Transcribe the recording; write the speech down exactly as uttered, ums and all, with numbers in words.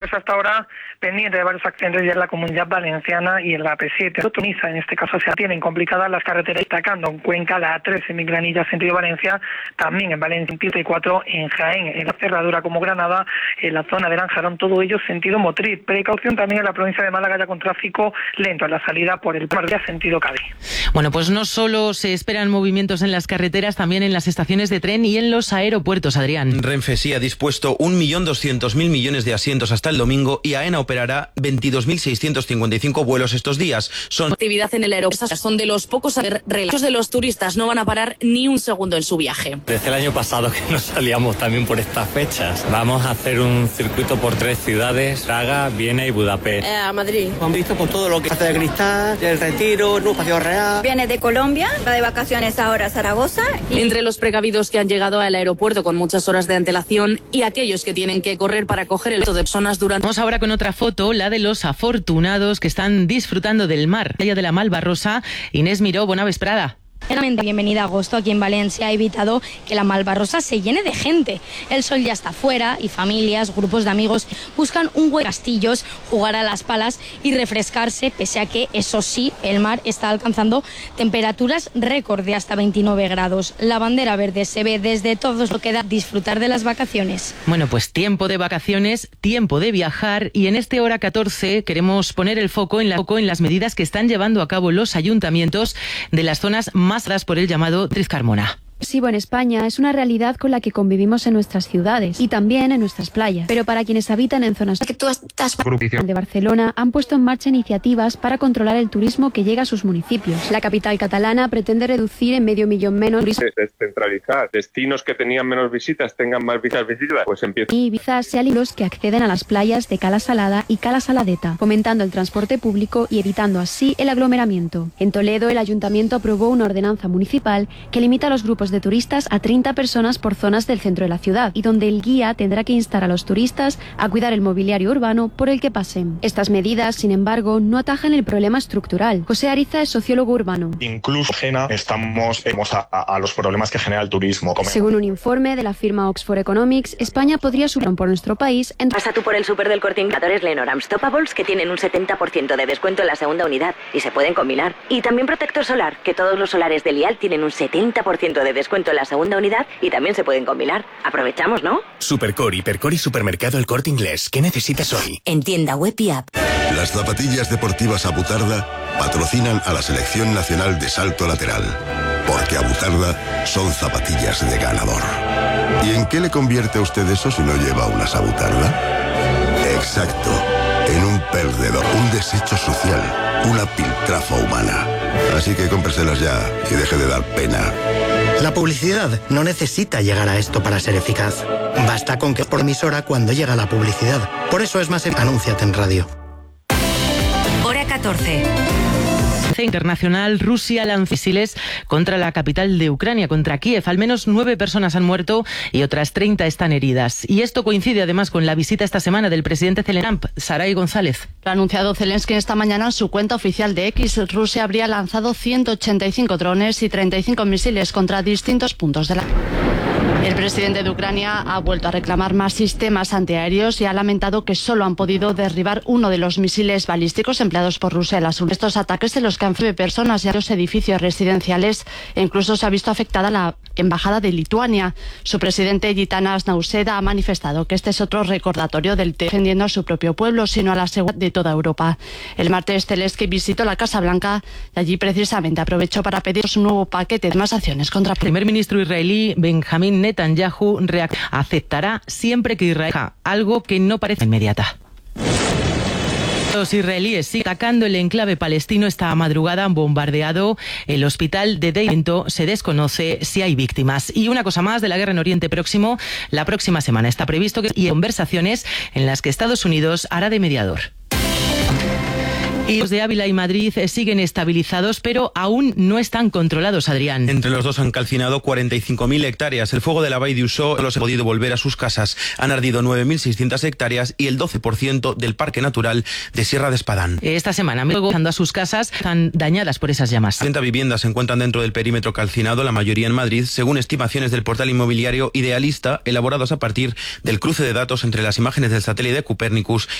hasta ahora pendiente de varios accidentes ya en la Comunidad Valenciana y en la P siete. Tuniza, en este caso, se tienen complicadas las carreteras, destacando en Cuenca la A tres en Migranilla, sentido Valencia, también en Valencia treinta y cuatro, en Jaén, en la Cerradura como Granada, en la zona de Lanjarón, todo ello sentido Motriz. Precaución también en la provincia de Málaga, ya con tráfico lento en la salida por el Marbella, sentido Cádiz. Bueno, pues no solo se esperan movimientos en las carreteras, también en las estaciones de tren y en los aeropuertos, Adrián. Renfe sí ha dispuesto un millón doscientos mil millones de asientos hasta el domingo y AENA operará veintidós mil seiscientos cincuenta y cinco vuelos estos días. Son actividad en el aeropuerto. Son de los pocos relatos de los turistas. No van a parar ni un segundo en su viaje. Desde el año pasado que nos salíamos también por estas fechas. Vamos a hacer un circuito por tres ciudades: Praga, Viena y Budapest. Eh, a Madrid. Han visto por todo lo que hace de Cristal, el Retiro, el Paseo Real. Viene de Colombia, va de vacaciones ahora a Zaragoza. Y... entre los precavidos que han llegado al aeropuerto con muchas horas de antelación y aquellos que tienen que correr para coger el resto de personas durante... Vamos ahora con otra foto, la de los afortunados que están disfrutando del mar. Playa de la Malvarrosa, Inés Miró, buena vesprada. Bienvenida a agosto aquí en Valencia ha evitado que la Malvarrosa se llene de gente. El sol ya está fuera y familias, grupos de amigos buscan un buen castillos, jugar a las palas y refrescarse, pese a que, eso sí, el mar está alcanzando temperaturas récord de hasta veintinueve grados. La bandera verde se ve desde todos, lo que da disfrutar de las vacaciones. Bueno, pues tiempo de vacaciones, tiempo de viajar, y en este hora catorce queremos poner el foco en, la, foco en las medidas que están llevando a cabo los ayuntamientos de las zonas más por el llamado Triz Carmona. En España es una realidad con la que convivimos en nuestras ciudades y también en nuestras playas. Pero para quienes habitan en zonas que tú estás de Barcelona han puesto en marcha iniciativas para controlar el turismo que llega a sus municipios. La capital catalana pretende reducir en medio millón menos turismo. Descentralizar. Destinos que tenían menos visitas tengan más visitas, visitas pues empieza. Y Ibiza sean los que acceden a las playas de Cala Salada y Cala Saladeta, fomentando el transporte público y evitando así el aglomeramiento. En Toledo, el ayuntamiento aprobó una ordenanza municipal que limita a los grupos de turistas a treinta personas por zonas del centro de la ciudad y donde el guía tendrá que instar a los turistas a cuidar el mobiliario urbano por el que pasen. Estas medidas, sin embargo, no atajan el problema estructural. José Ariza es sociólogo urbano. Incluso ajena estamos a, a, a los problemas que genera el turismo. Como... Según un informe de la firma Oxford Economics, España podría subir por nuestro país. En... Pasa tú por el súper del Corte Inglés, Lenorams Topables, que tienen un setenta por ciento de descuento en la segunda unidad y se pueden combinar. Y también protector solar, que todos los solares de Lial tienen un setenta por ciento de descuento en la segunda unidad y también se pueden combinar. Aprovechamos, ¿no? Supercore, Hipercore y Supermercado El Corte Inglés. ¿Qué necesitas hoy? En tienda web y app. Las zapatillas deportivas Abutarda patrocinan a la Selección Nacional de Salto Lateral. Porque Abutarda son zapatillas de ganador. ¿Y en qué le convierte a usted eso si no lleva unas Abutarda? Exacto. En un perdedor, un desecho social, una piltrafa humana. Así que cómpreselas ya y deje de dar pena. La publicidad no necesita llegar a esto para ser eficaz. Basta con que es por emisora cuando llega la publicidad. Por eso es más... Anúnciate en radio. Hora catorce. Internacional, Rusia lanza misiles contra la capital de Ucrania, contra Kiev. Al menos nueve personas han muerto y otras treinta están heridas. Y esto coincide además con la visita esta semana del presidente Zelensky. Saray González. Lo ha anunciado Zelensky esta mañana en su cuenta oficial de X. Rusia habría lanzado ciento ochenta y cinco drones y treinta y cinco misiles contra distintos puntos de la... El presidente de Ucrania ha vuelto a reclamar más sistemas antiaéreos y ha lamentado que solo han podido derribar uno de los misiles balísticos empleados por Rusia en las últimas. Estos ataques en los que han fallecido personas y a los edificios residenciales e incluso se ha visto afectada la embajada de Lituania. Su presidente Gitanas Nauseda ha manifestado que este es otro recordatorio del defendiendo a su propio pueblo, sino a la seguridad de toda Europa. El martes Zelensky visitó la Casa Blanca y allí precisamente aprovechó para pedir un nuevo paquete de más acciones contra... El primer ministro israelí Benjamín Netanyahu aceptará siempre que Israel haga algo que no parece inmediata. Los israelíes siguen atacando el enclave palestino. Esta madrugada han bombardeado el hospital de Deimento. Se desconoce si hay víctimas. Y una cosa más de la guerra en Oriente Próximo. La próxima semana está previsto que y conversaciones en las que Estados Unidos hará de mediador. Y los de Ávila y Madrid siguen estabilizados, pero aún no están controlados, Adrián. Entre los dos han calcinado cuarenta y cinco mil hectáreas. El fuego de la Vall d'Uixó solo se ha podido volver a sus casas. Han ardido nueve mil seiscientas hectáreas y el doce por ciento del Parque Natural de Sierra de Espadán. Esta semana, luego, a sus casas, están dañadas por esas llamas. treinta viviendas se encuentran dentro del perímetro calcinado, la mayoría en Madrid, según estimaciones del portal inmobiliario Idealista, elaborados a partir del cruce de datos entre las imágenes del satélite de Copernicus